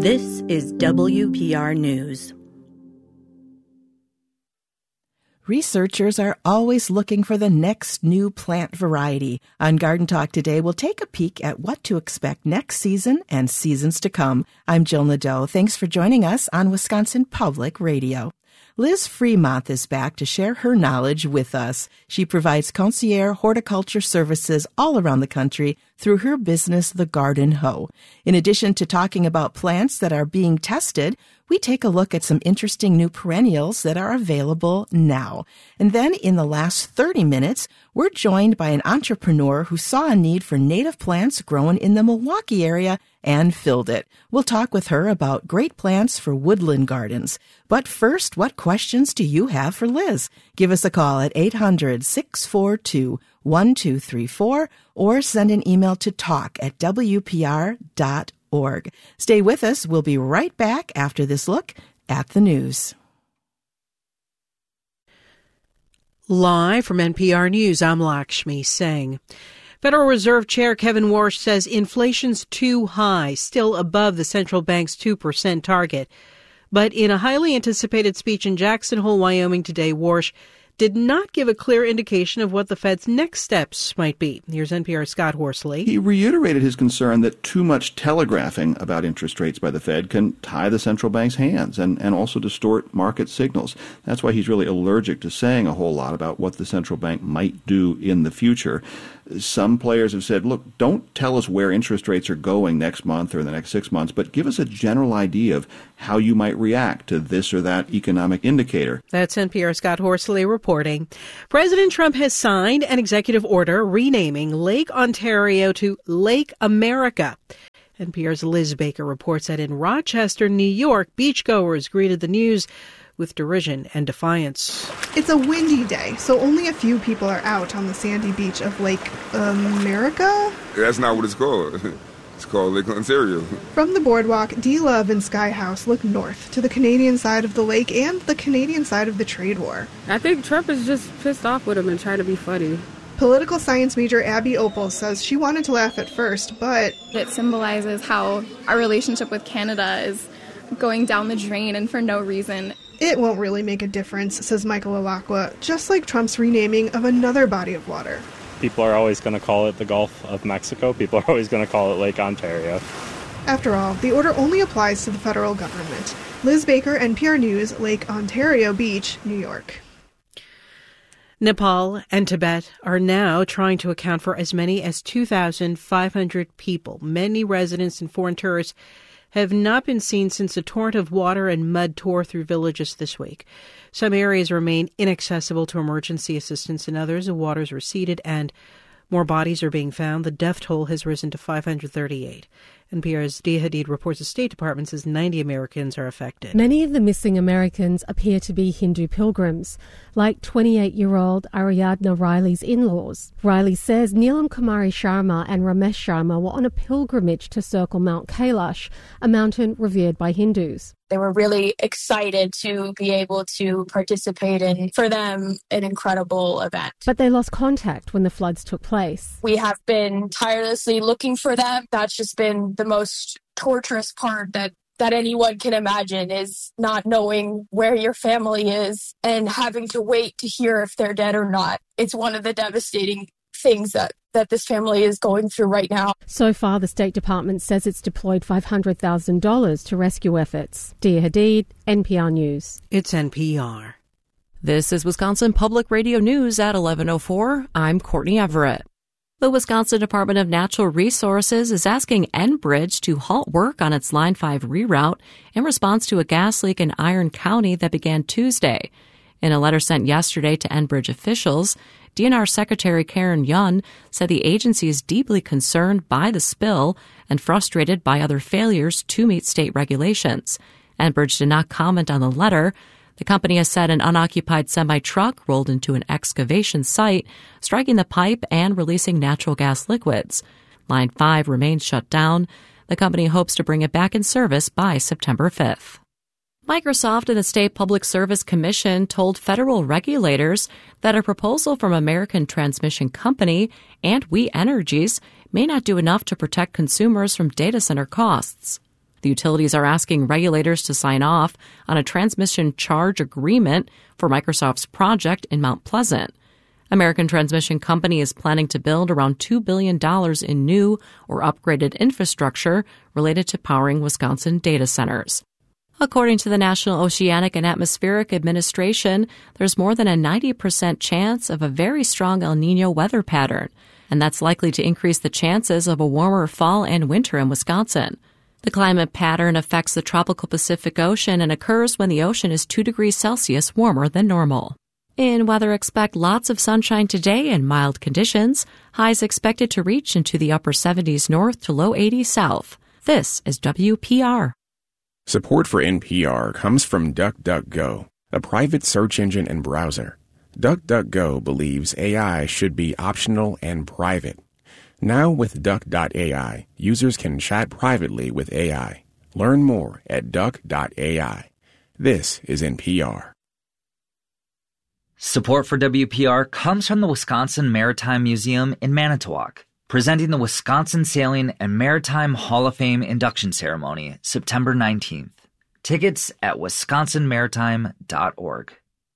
This is WPR News. Researchers are always looking for the next new plant variety. On Garden Talk today, we'll take a peek at what to expect next season and seasons to come. I'm Jill Nadeau. Thanks for joining us on Wisconsin Public Radio. Liz Fremont is back to share her knowledge with us. She provides concierge horticulture services all around the country through her business, The Garden Hoe. In addition to talking about plants that are being tested, we take a look at some interesting new perennials that are available now. And then in the last 30 minutes, we're joined by an entrepreneur who saw a need for native plants grown in the Milwaukee area and filled it. We'll talk with her about great plants for woodland gardens. But first, what questions do you have for Liz? Give us a call at 800-642-1234 or send an email to talk@wpr.org. Stay with us. We'll be right back after this look at the news. Live from NPR News, I'm Lakshmi Singh. Federal Reserve Chair Kevin Warsh says inflation's too high, still above the central bank's 2% target. But in a highly anticipated speech in Jackson Hole, Wyoming today, Warsh did not give a clear indication of what the Fed's next steps might be. Here's NPR's Scott Horsley. He reiterated his concern that too much telegraphing about interest rates by the Fed can tie the central bank's hands and also distort market signals. That's why he's really allergic to saying a whole lot about what the central bank might do in the future. Some players have said, look, don't tell us where interest rates are going next month or the next 6 months, but give us a general idea of how you might react to this or that economic indicator. That's NPR's Scott Horsley reporting. President Trump has signed an executive order renaming Lake Ontario to Lake America. NPR's Liz Baker reports that in Rochester, New York, beachgoers greeted the news with derision and defiance. It's a windy day, so only a few people are out on the sandy beach of Lake America? That's not what it's called. It's called Lake Ontario. From the boardwalk, D-Love and Sky House look north to the Canadian side of the lake and the Canadian side of the trade war. I think Trump is just pissed off with him and trying to be funny. Political science major Abby Opal says she wanted to laugh at first, but it symbolizes how our relationship with Canada is going down the drain and for no reason. It won't really make a difference, says Michael Alacqua, just like Trump's renaming of another body of water. People are always going to call it the Gulf of Mexico. People are always going to call it Lake Ontario. After all, the order only applies to the federal government. Liz Baker, NPR News, Lake Ontario Beach, New York. Nepal and Tibet are now trying to account for as many as 2,500 people. Many residents and foreign tourists have not been seen since a torrent of water and mud tore through villages this week. Some areas remain inaccessible to emergency assistance. In others, the waters receded and more bodies are being found. The death toll has risen to 538. NPR's Dia Hadid reports the State Department says 90 Americans are affected. Many of the missing Americans appear to be Hindu pilgrims, like 28-year-old Ariadna Riley's in-laws. Riley says Neelam Kumari Sharma and Ramesh Sharma were on a pilgrimage to circle Mount Kailash, a mountain revered by Hindus. They were really excited to be able to participate in, for them, an incredible event. But they lost contact when the floods took place. We have been tirelessly looking for them. That's just been the most torturous part that anyone can imagine, is not knowing where your family is and having to wait to hear if they're dead or not. It's one of the devastating things that this family is going through right now. So far, the State Department says it's deployed $500,000 to rescue efforts. Dia Hadid, NPR News. It's NPR. This is Wisconsin Public Radio News at 11:04. I'm Courtney Everett. The Wisconsin Department of Natural Resources is asking Enbridge to halt work on its Line 5 reroute in response to a gas leak in Iron County that began Tuesday. In a letter sent yesterday to Enbridge officials, DNR Secretary Karen Yun said the agency is deeply concerned by the spill and frustrated by other failures to meet state regulations. Enbridge did not comment on the letter. The company has said an unoccupied semi-truck rolled into an excavation site, striking the pipe and releasing natural gas liquids. Line 5 remains shut down. The company hopes to bring it back in service by September 5th. Microsoft and the State Public Service Commission told federal regulators that a proposal from American Transmission Company and We Energies may not do enough to protect consumers from data center costs. The utilities are asking regulators to sign off on a transmission charge agreement for Microsoft's project in Mount Pleasant. American Transmission Company is planning to build around $2 billion in new or upgraded infrastructure related to powering Wisconsin data centers. According to the National Oceanic and Atmospheric Administration, there's more than a 90% chance of a very strong El Niño weather pattern, and that's likely to increase the chances of a warmer fall and winter in Wisconsin. The climate pattern affects the tropical Pacific Ocean and occurs when the ocean is 2 degrees Celsius warmer than normal. In weather, expect lots of sunshine today and mild conditions. Highs expected to reach into the upper 70s north to low 80s south. This is WPR. Support for NPR comes from DuckDuckGo, a private search engine and browser. DuckDuckGo believes AI should be optional and private. Now with Duck.ai, users can chat privately with AI. Learn more at Duck.ai. This is NPR. Support for WPR comes from the Wisconsin Maritime Museum in Manitowoc, presenting the Wisconsin Sailing and Maritime Hall of Fame induction ceremony, September 19th. Tickets at wisconsinmaritime.org.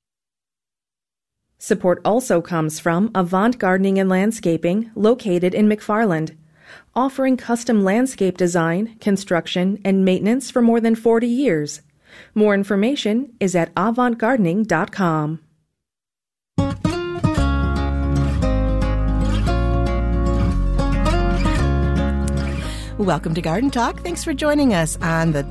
Support also comes from Avant Gardening and Landscaping, located in McFarland, offering custom landscape design, construction, and maintenance for more than 40 years. More information is at avantgardening.com. Welcome to Garden Talk. Thanks for joining us on the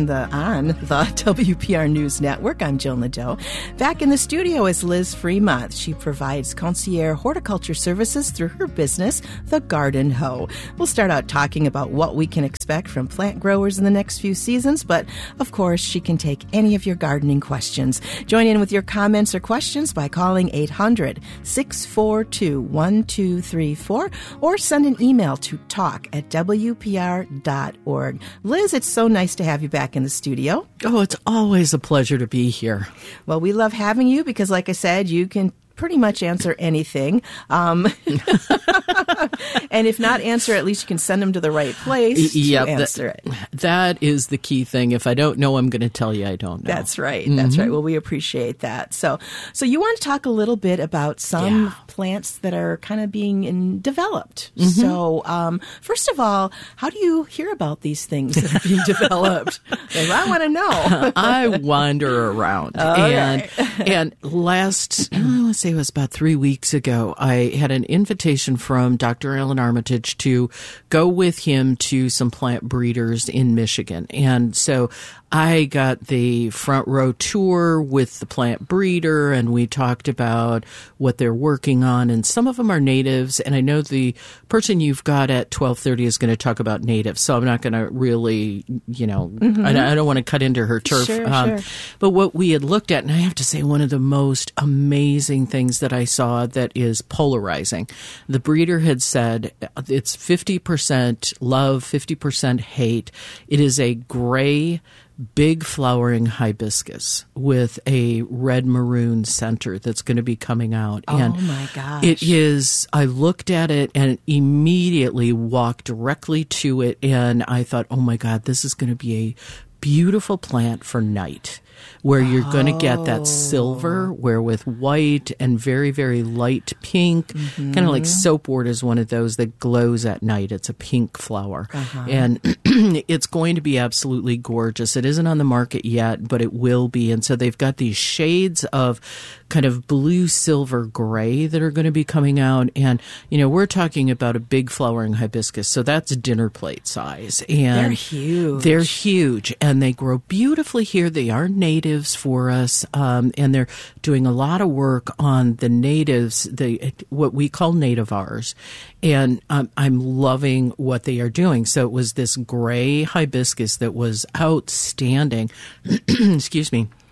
WPR News Network. I'm Jill Nadeau. Back in the studio is Liz Fremont. She provides concierge horticulture services through her business, The Garden Hoe. We'll start out talking about what we can expect from plant growers in the next few seasons, but of course, she can take any of your gardening questions. Join in with your comments or questions by calling 800-642-1234 or send an email to talk@WPR.org. Liz, it's so nice to have you back in the studio. Oh, it's always a pleasure to be here. Well, we love having you because, like I said, you can pretty much answer anything. And if not answer, at least you can send them to the right place to answer it. That is the key thing. If I don't know, I'm going to tell you I don't know. That's right. That's right. Well, we appreciate that. So you want to talk a little bit about some plants that are kind of being developed. So first of all, how do you hear about these things that are being developed? I want to know. I wander around. Okay. And let's say it was about 3 weeks ago, I had an invitation from Dr. Alan Armitage to go with him to some plant breeders in Michigan. And so I got the front row tour with the plant breeder, and we talked about what they're working on. And some of them are natives. And I know the person you've got at 12:30 is going to talk about natives. So I'm not going to really, I don't want to cut into her turf. Sure. But what we had looked at, and I have to say, one of the most amazing things that I saw that is polarizing. The breeder had said it's 50% love, 50% hate. It is a gray, big flowering hibiscus with a red maroon center that's going to be coming out. And my gosh. It is, I looked at it and immediately walked directly to it, and I thought, oh my God, this is going to be a beautiful plant for night, where you're going to get that silver, where with white and very, very light pink, kind of like soapwort is one of those that glows at night. It's a pink flower. And it's going to be absolutely gorgeous. It isn't on the market yet, but it will be. And so they've got these shades of kind of blue, silver, gray that are going to be coming out. And, we're talking about a big flowering hibiscus. So that's dinner plate size. And they're huge. They're huge. And they grow beautifully here. They are natives for us. And they're doing a lot of work on the natives, what we call nativars. And I'm loving what they are doing. So it was this gray hibiscus that was outstanding. Excuse me.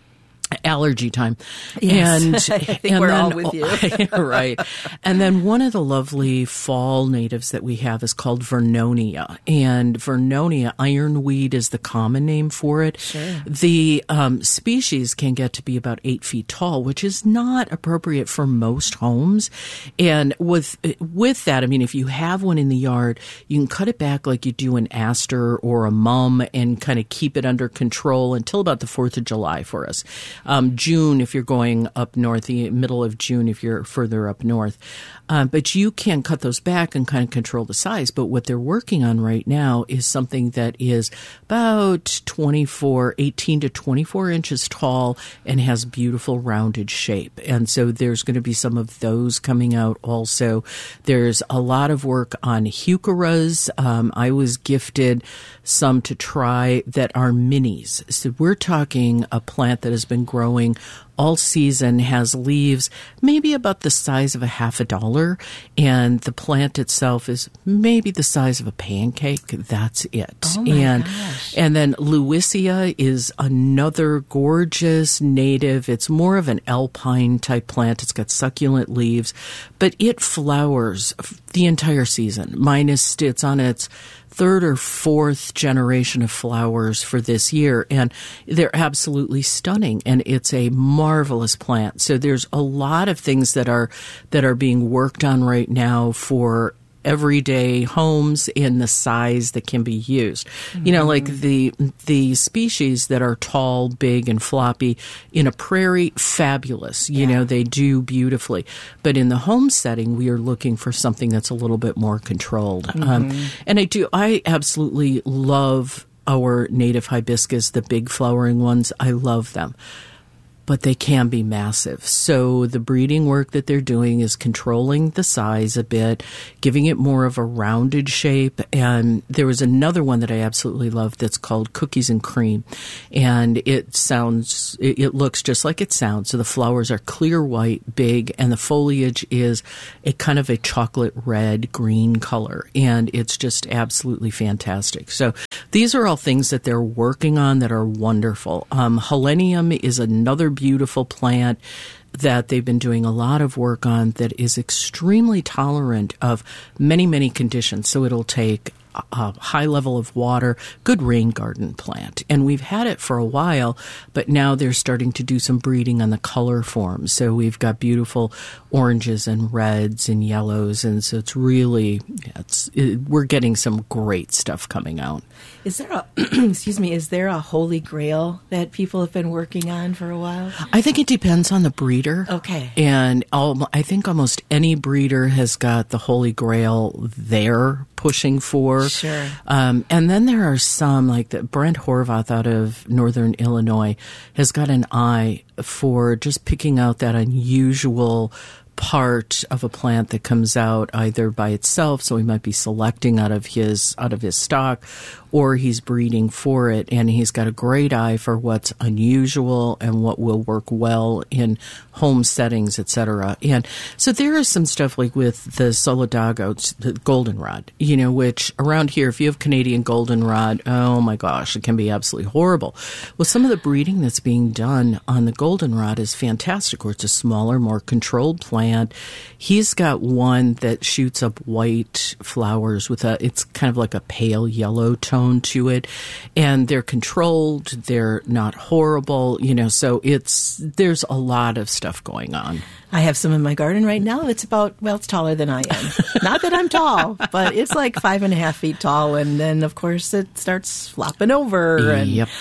allergy time. Yes. And I think we're all with you. Right. And then one of the lovely fall natives that we have is called Vernonia. And Vernonia, ironweed is the common name for it. Sure. The species can get to be about 8 feet tall, which is not appropriate for most homes. And with that, I mean, if you have one in the yard, you can cut it back like you do an aster or a mum and kind of keep it under control until about the 4th of July for us. June, if you're going up north, the middle of June, if you're further up north. But you can cut those back and kind of control the size. But what they're working on right now is something that is about 18 to 24 inches tall and has beautiful rounded shape. And so there's going to be some of those coming out also. There's a lot of work on heucheras. I was gifted some to try that are minis. So we're talking a plant that has been growing all season, has leaves maybe about the size of a $50, and the plant itself is maybe the size of a pancake. That's it. Oh my gosh. And then Lewisia is another gorgeous native. It's more of an alpine type plant. It's got succulent leaves, but it flowers the entire season. It's on its 3rd or 4th generation of flowers for this year, and they're absolutely stunning, and it's a marvelous plant. So there's a lot of things that are being worked on right now for everyday homes in the size that can be used. Mm-hmm. You know, like the species that are tall, big, and floppy in a prairie, fabulous. You know, they do beautifully. But in the home setting, we are looking for something that's a little bit more controlled. Mm-hmm. And I absolutely love our native hibiscus, the big flowering ones. I love them. But they can be massive. So the breeding work that they're doing is controlling the size a bit, giving it more of a rounded shape. And there was another one that I absolutely love that's called Cookies and Cream. And it looks just like it sounds. So the flowers are clear white, big, and the foliage is a kind of a chocolate red, green color. And it's just absolutely fantastic. So these are all things that they're working on that are wonderful. Helenium is another beautiful plant that they've been doing a lot of work on that is extremely tolerant of many, many conditions. So it'll take a high level of water, good rain garden plant. And we've had it for a while, but now they're starting to do some breeding on the color forms. So we've got beautiful oranges and reds and yellows. And so it's really, we're getting some great stuff coming out. Is there is there a holy grail that people have been working on for a while? I think it depends on the breeder. Okay. And I think almost any breeder has got the holy grail they're pushing for. Sure. And then there are some, like Brent Horvath out of Northern Illinois has got an eye for just picking out that unusual part of a plant that comes out either by itself, so he might be selecting out of his stock, or he's breeding for it, and he's got a great eye for what's unusual and what will work well in home settings, etc. And so there is some stuff like with the Solidago, the goldenrod, which around here, if you have Canadian goldenrod, oh my gosh, it can be absolutely horrible. Well, some of the breeding that's being done on the goldenrod is fantastic, where it's a smaller, more controlled plant. He's got one that shoots up white flowers with it's kind of like a pale yellow tone to it, and they're controlled, they're not horrible, so there's a lot of stuff going on. I have some in my garden right now. It's taller than I am. Not that I'm tall, but it's like 5.5 feet tall, and then of course it starts flopping over. And Yep.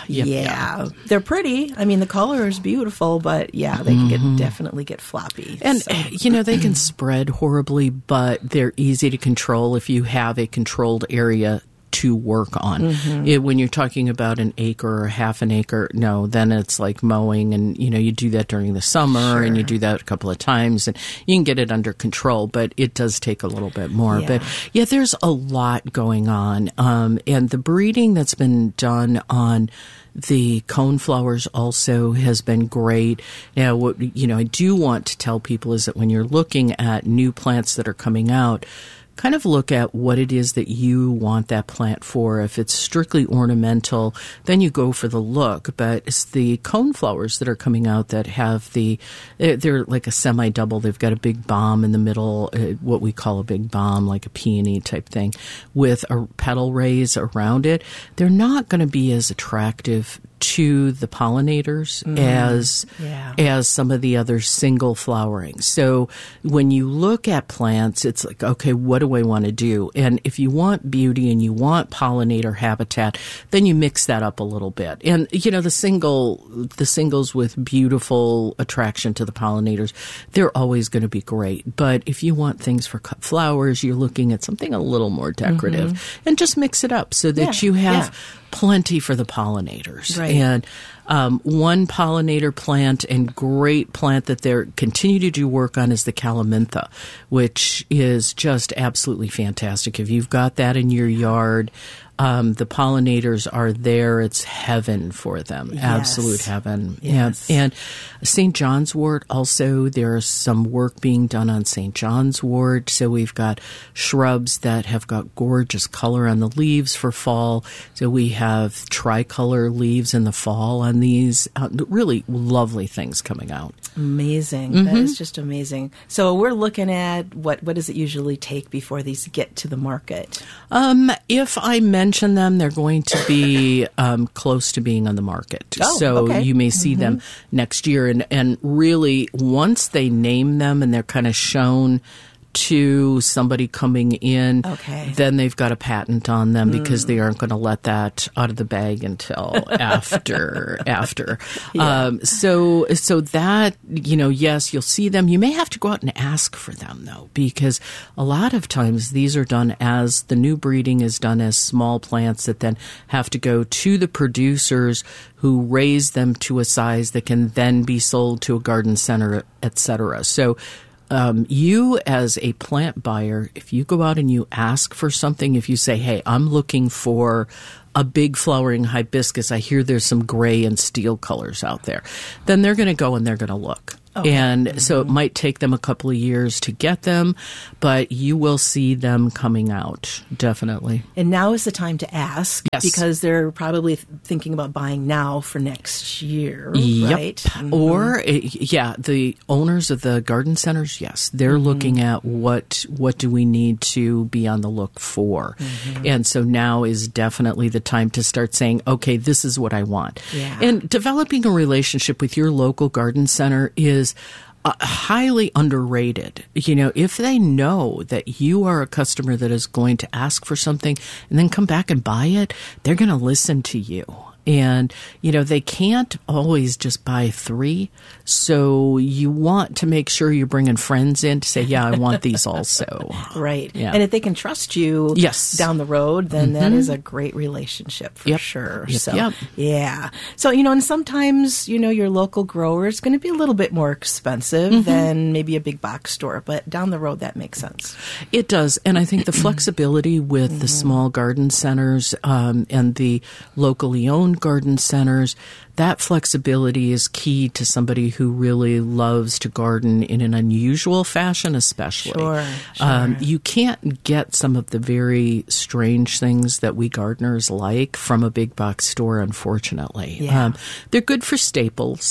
They're pretty. I mean, the color is beautiful, but they can definitely get floppy. And they can spread horribly, but they're easy to control if you have a controlled area to work on. Mm-hmm. When you're talking about an acre or half an acre, no, then it's like mowing, and you do that during the summer, and you do that a couple of times, and you can get it under control, but it does take a little bit more. Yeah. But there's a lot going on, and the breeding that's been done on the coneflowers also has been great. Now, what I do want to tell people is that when you're looking at new plants that are coming out, kind of look at what it is that you want that plant for. If it's strictly ornamental, then you go for the look. But it's the coneflowers that are coming out that have they're like a semi-double. They've got a big bomb in the middle, what we call a big bomb, like a peony type thing, with a petal rays around it. They're not going to be as attractive to the pollinators as some of the other single flowering. So when you look at plants, it's like, okay, what do I want to do? And if you want beauty and you want pollinator habitat, then you mix that up a little bit. And the singles with beautiful attraction to the pollinators, they're always going to be great. But if you want things for cut flowers, you're looking at something a little more decorative, and just mix it up so that you have plenty for the pollinators. Right. And one pollinator plant and great plant that they continue to do work on is the calamintha, which is just absolutely fantastic. If you've got that in your yard, the pollinators are there. It's heaven for them. Yes. Absolute heaven. Yes. And St. John's wort also, there's some work being done on St. John's wort. So we've got shrubs that have got gorgeous color on the leaves for fall. So we have tricolor leaves in the fall on these. Really lovely things coming out. Amazing. Mm-hmm. That is just amazing. So we're looking at what does it usually take before these get to the market? If I mention them, they're going to be close to being on the market. Oh, so okay. you may see them next year. And really, once they name them and they're kind of shown to somebody coming in, then they've got a patent on them because they aren't going to let that out of the bag until after. Yeah. So that, yes, you'll see them. You may have to go out and ask for them, though, because a lot of times these are done as the new breeding is done as small plants that then have to go to the producers who raise them to a size that can then be sold to a garden center, et cetera. So you as a plant buyer, if you go out and you ask for something, if you say, hey, I'm looking for a big flowering hibiscus, I hear there's some gray and steel colors out there, then they're going to go and they're going to look. Okay. And so it might take them a couple of years to get them, but you will see them coming out, definitely. And now is the time to ask, because they're probably thinking about buying now for next year, right? Or, the owners of the garden centers, yes, they're looking at what do we need to be on the look for. And so now is definitely the time to start saying, okay, this is what I want. Yeah. And developing a relationship with your local garden center is highly underrated. If they know that you are a customer that is going to ask for something and then come back and buy it, they're going to listen to you. And, they can't always just buy 3. So you want to make sure you're bringing friends in to say, yeah, I want these also. Right. Yeah. And if they can trust you down the road, then that is a great relationship for sure. So, yeah. So, and sometimes, your local grower is going to be a little bit more expensive than maybe a big box store. But down the road, that makes sense. It does. And I think the flexibility with the small garden centers and the locally owned garden centers, that flexibility is key to somebody who really loves to garden in an unusual fashion, especially. Sure. You can't get some of the very strange things that we gardeners like from a big box store, unfortunately. Yeah. They're good for staples.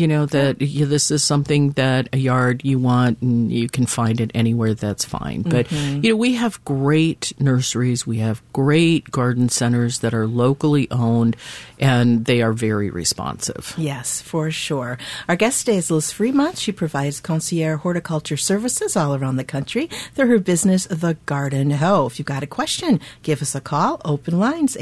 This is something that a yard you want and you can find it anywhere, that's fine. But, we have great nurseries. We have great garden centers that are locally owned, and they are very responsive. Yes, for sure. Our guest today is Liz Fremont. She provides concierge horticulture services all around the country through her business, The Garden Hoe. If you've got a question, give us a call. Open lines,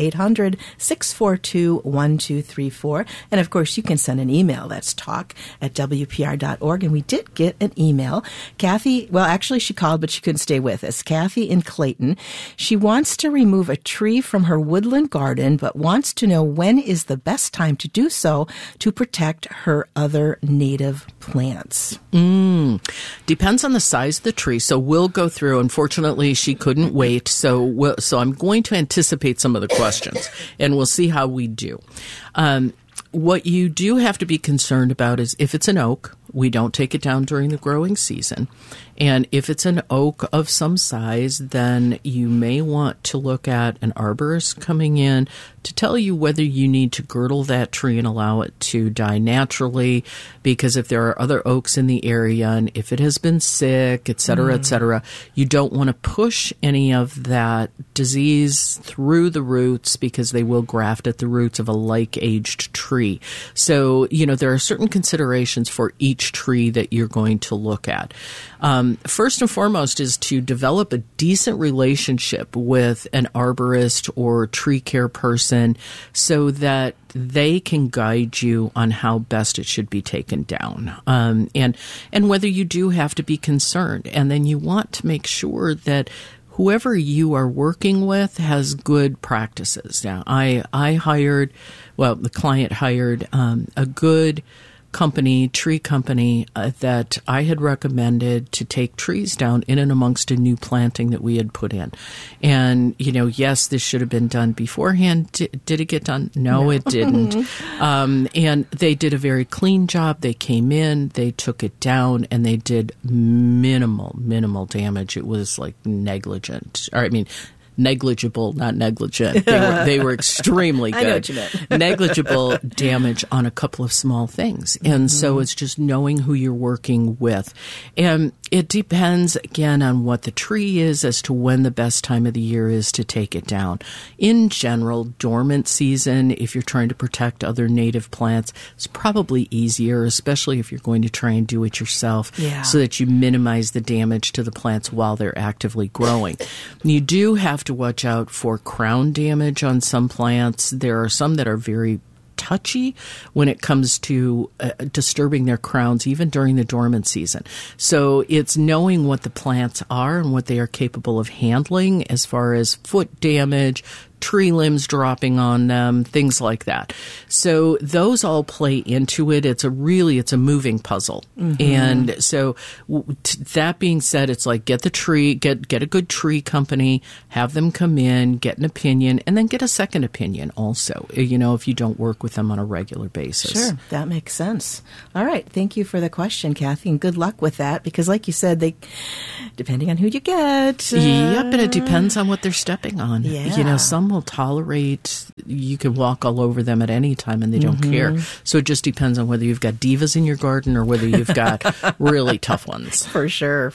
800-642-1234. And, of course, you can send an email. That's talk@wpr.org. And we did get an email. Kathy, well, actually, she called, but she couldn't stay with us. Kathy in Clayton. She wants to remove a tree from her woodland garden, but wants to know when is the best time to do so to protect her other native plants. Depends on the size of the tree. So we'll go through. Unfortunately, she couldn't wait. So I'm going to anticipate some of the questions, and we'll see how we do. What you do have to be concerned about is if it's an oak, we don't take it down during the growing season. And if it's an oak of some size, then you may want to look at an arborist coming in to tell you whether you need to girdle that tree and allow it to die naturally, because if there are other oaks in the area and if it has been sick, et cetera, you don't want to push any of that disease through the roots because they will graft at the roots of a like-aged tree. So, there are certain considerations for each tree that you're going to look at. First and foremost is to develop a decent relationship with an arborist or tree care person so that they can guide you on how best it should be taken down, and whether you do have to be concerned. And then you want to make sure that whoever you are working with has good practices. Now, the client hired a good tree company that I had recommended to take trees down in and amongst a new planting that we had put in. And, yes, this should have been done beforehand. Did it get done? No, it didn't. And they did a very clean job. They came in, they took it down, and they did minimal damage. It was like negligible, not negligent. They were extremely good. I know what you meant. Negligible damage on a couple of small things. And so it's just knowing who you're working with. And it depends, again, on what the tree is as to when the best time of the year is to take it down. In general, dormant season, if you're trying to protect other native plants, it's probably easier, especially if you're going to try and do it yourself, so that you minimize the damage to the plants while they're actively growing. You do have to watch out for crown damage on some plants. There are some that are very touchy when it comes to disturbing their crowns even during the dormant season. So it's knowing what the plants are and what they are capable of handling as far as foot damage, tree limbs dropping on them, things like that. So those all play into it. It's a moving puzzle. And so that being said, it's like get a good tree company, have them come in, get an opinion, and then get a second opinion also, if you don't work with them on a regular basis. Sure, that makes sense. All right. Thank you for the question, Kathy, and good luck with that, because like you said, depending on who you get. Yep, and it depends on what they're stepping on. Yeah. Some will tolerate, you can walk all over them at any time and they don't care. So it just depends on whether you've got divas in your garden or whether you've got really tough ones. For sure.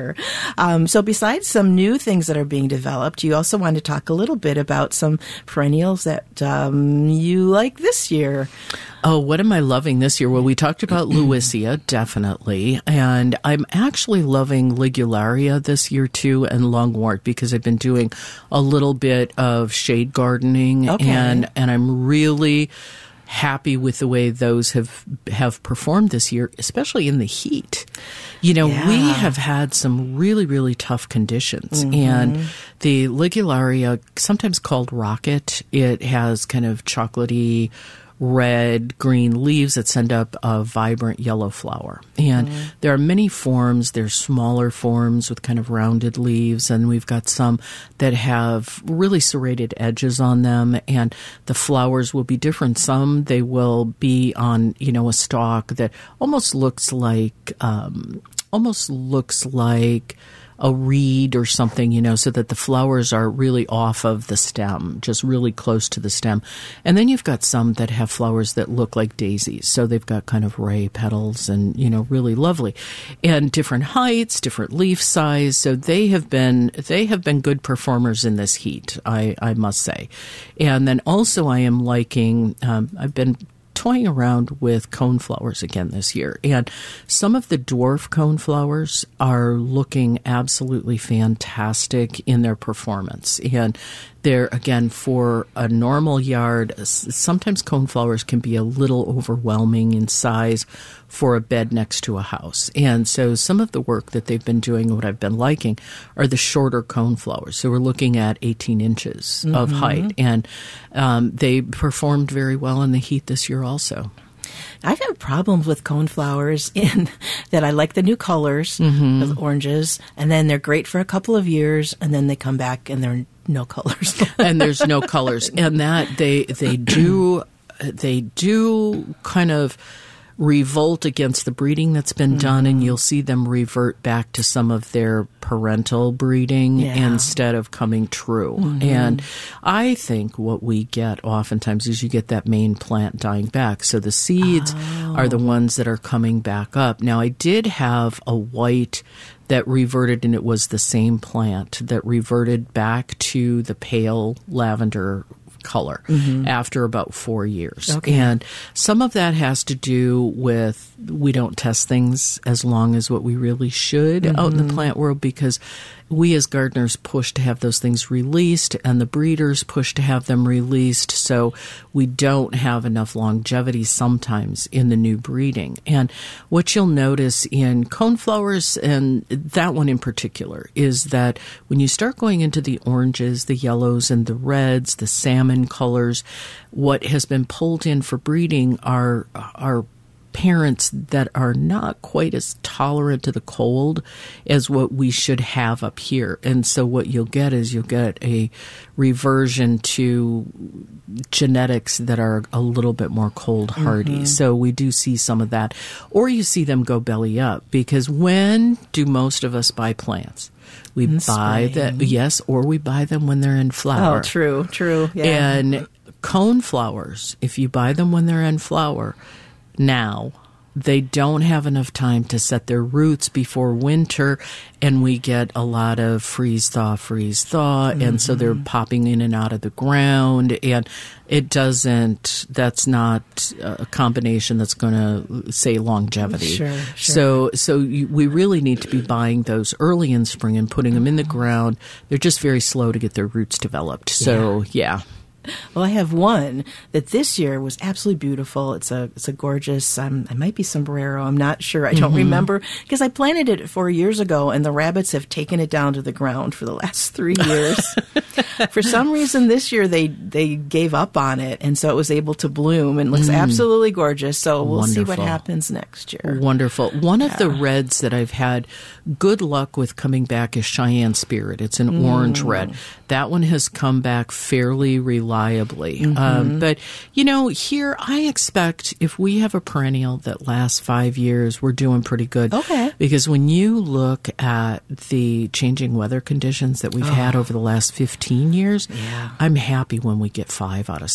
So besides some new things that are being developed, you also want to talk a little bit about some perennials that you like this year. Oh, what am I loving this year? Well, we talked about Lewisia, definitely. And I'm actually loving Ligularia this year, too, and Lungwort, because I've been doing a little bit of shade gardening. Okay. And I'm really happy with the way those have performed this year, especially in the heat. We have had some really, really tough conditions. And the Ligularia, sometimes called rocket, it has kind of chocolatey red, green leaves that send up a vibrant yellow flower. And there are many forms. There's smaller forms with kind of rounded leaves, and we've got some that have really serrated edges on them, and the flowers will be different. Some, they will be on, a stalk that almost looks like a reed or something, so that the flowers are really off of the stem, just really close to the stem. And then you've got some that have flowers that look like daisies. So they've got kind of ray petals and, really lovely. And different heights, different leaf size. So they have been good performers in this heat, I must say. And then also I am liking, I've been toying around with coneflowers again this year. And some of the dwarf coneflowers are looking absolutely fantastic in their performance. And they're, again, for a normal yard, sometimes coneflowers can be a little overwhelming in size for a bed next to a house. And so some of the work that they've been doing, what I've been liking, are the shorter coneflowers. So we're looking at 18 inches of height. And they performed very well in the heat this year also. I've had problems with coneflowers in that I like the new colors, the oranges, and then they're great for a couple of years, and then they come back and they're no colors. And there's no colors. And that they do they do kind of revolt against the breeding that's been done, and you'll see them revert back to some of their parental breeding instead of coming true. And I think what we get oftentimes is you get that main plant dying back. So the seeds are the ones that are coming back up. Now, I did have a white that reverted, and it was the same plant that reverted back to the pale lavender color after about 4 years. Okay. And some of that has to do with we don't test things as long as what we really should out in the plant world, because we as gardeners push to have those things released and the breeders push to have them released, so we don't have enough longevity sometimes in the new breeding. And what you'll notice in coneflowers, and that one in particular, is that when you start going into the oranges, the yellows, and the reds, the salmon colors, what has been pulled in for breeding are parents that are not quite as tolerant to the cold as what we should have up here. And so what you'll get is you'll get a reversion to genetics that are a little bit more cold hardy. So we do see some of that. Or you see them go belly up, because when do most of us buy plants? We buy them, or we buy them when they're in flower. Oh, true. Yeah. And coneflowers, if you buy them when they're in flower, now they don't have enough time to set their roots before winter, and we get a lot of freeze thaw, and so they're popping in and out of the ground, and that's not a combination that's going to say longevity. Sure. So we really need to be buying those early in spring and putting them in the ground. They're just very slow to get their roots developed. So, yeah. Well, I have one that this year was absolutely beautiful. It's a gorgeous, it might be sombrero. I'm not sure. I don't remember, because I planted it 4 years ago, and the rabbits have taken it down to the ground for the last 3 years. For some reason this year they gave up on it, and so it was able to bloom and looks absolutely gorgeous. So we'll see what happens next year. Wonderful. One of the reds that I've had good luck with coming back is Cheyenne Spirit. It's an orange red. That one has come back fairly reliably. But, here I expect if we have a perennial that lasts 5 years, we're doing pretty good. Okay. Because when you look at the changing weather conditions that we've had over the last 15 years, I'm happy when we get 5 out of